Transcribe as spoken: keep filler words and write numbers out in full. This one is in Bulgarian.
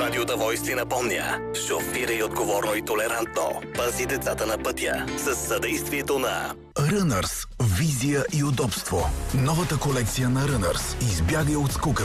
Радио The Voice ти напомня: шофирай отговорно и толерантно. Пази децата на пътя с съдействието на Runners. Визия и удобство. Новата колекция на Runners. Избягай от скука